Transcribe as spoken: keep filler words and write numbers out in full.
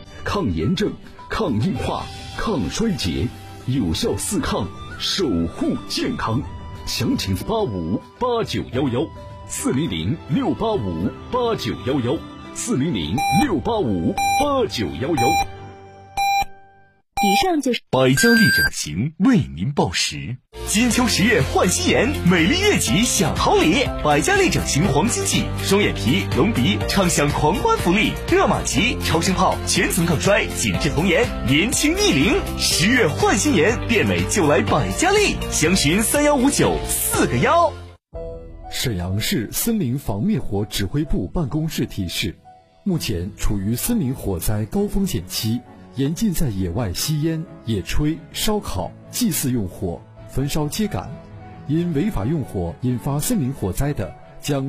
抗炎症、抗硬化、抗衰竭，有效四抗，守护健康。详情八五八九幺幺，四零零六八五八九幺幺，四零零六八五八九幺幺。 以上就是百家丽整形为您报时。金秋十月换新颜，美丽悦己享好礼。百家丽整形黄金季，双眼皮、隆鼻畅享狂欢福利，热玛吉、超声炮、全层抗衰、紧致童颜，年轻逆龄。十月换新颜，变美就来百家丽，详询三幺五九四个幺。 沈阳市森林防灭火指挥部办公室提示：目前处于森林火灾高风险期，严禁在野外吸烟、野炊、烧烤、祭祀用火、焚烧秸秆，因违法用火引发森林火灾的，将